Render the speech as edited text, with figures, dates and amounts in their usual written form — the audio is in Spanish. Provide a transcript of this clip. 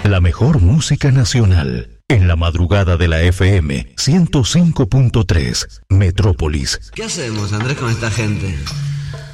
La mejor música nacional. En la madrugada de la FM 105.3, Metrópolis. ¿Qué hacemos, Andrés, con esta gente?